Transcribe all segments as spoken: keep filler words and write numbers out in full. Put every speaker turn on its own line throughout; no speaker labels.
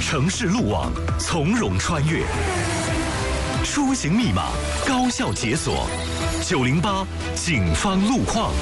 城市路网从容穿越，出行密码高效解锁。九零八警方路况。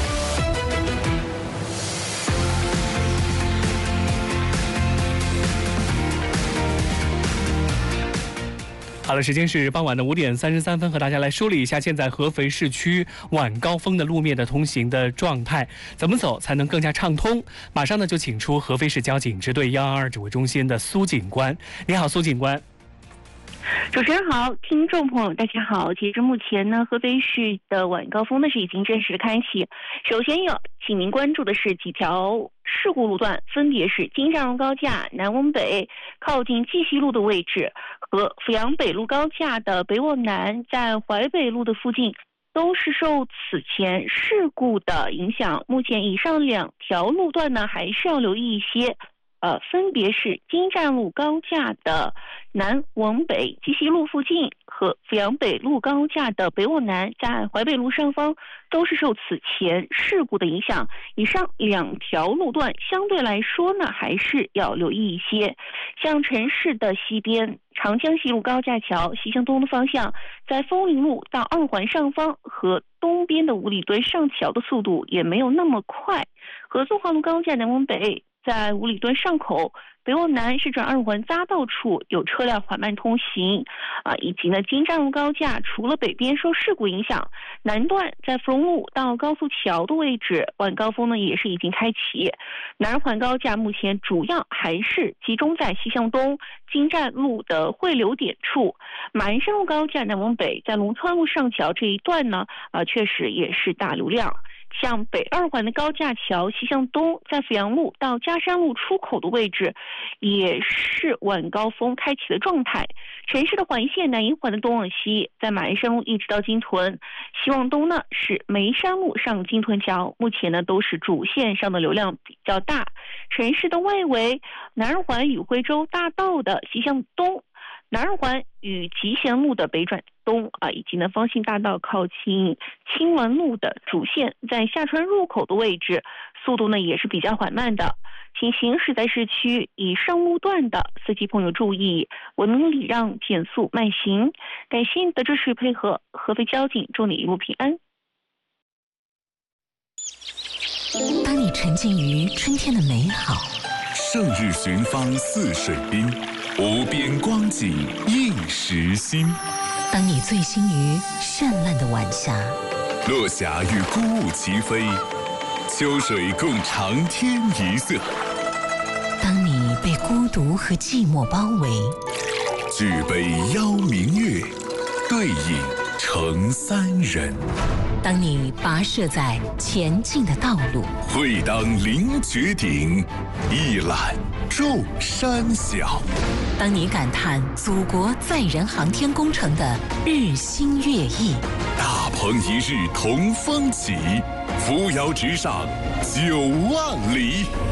好了，时间是傍晚的五点三十三分，和大家来梳理一下现在合肥市区晚高峰的路面的通行的状态，怎么走才能更加畅通？马上呢就请出合肥市交警支队幺二二指挥中心的苏警官。你好，苏警官。
主持人好，听众朋友大家好。截至目前呢，合肥市的晚高峰呢是已经正式开启。首先有，请您关注的是几条事故路段，分别是金站路高架南往北靠近绩溪路的位置，和阜阳北路高架的北往南在淮北路的附近，都是受此前事故的影响。目前以上两条路段呢，还是要留意一些。呃，分别是金站路高架的南往北绩溪路附近和阜阳北路高架的北往南在淮北路上方，都是受此前事故的影响。以上两条路段相对来说呢，还是要留意一些。像城市的西边长江西路高架桥西向东的方向，在枫林路到二环上方和东边的五里墩上桥的速度也没有那么快。合作化路高架南往北在五里墩上口北往南是转二环匝道处有车辆缓慢通行啊，以及呢金站路高架除了北边受事故影响，南段在芙蓉路到高速桥的位置晚高峰呢也是已经开启。南二环高架目前主要还是集中在西向东金站路的汇流点处。马鞍山路高架南往北在龙川路上桥这一段呢啊确实也是大流量。像北二环的高架桥西向东在阜阳路到嘉山路出口的位置也是晚高峰开启的状态。城市的环线南一环的东往西在马鞍山路一直到金屯，西往东呢是眉山路上金屯桥，目前呢都是主线上的流量比较大。城市的外围南二环与徽州大道的西向东，南二环与集贤路的北转东啊，以及呢方兴大道靠近青鸾路的主线在下川入口的位置，速度呢也是比较缓慢的。请行驶在市区以上路段的司机朋友注意文明礼让，减速慢行。感谢你的支持配合，合肥交警祝你一路平安。
当你沉浸于春天的美好，
胜日寻芳泗水滨，无边光景映时新。
当你醉心于绚烂的晚霞，
落霞与孤鹜齐飞，秋水共长天一色。
当你被孤独和寂寞包围，
举杯邀明月，对影成三人。
当你跋涉在前进的道路，
会当凌绝顶，一览众山小。
当你感叹祖国载人航天工程的日新月异，
大鹏一日同风起，扶摇直上九万里。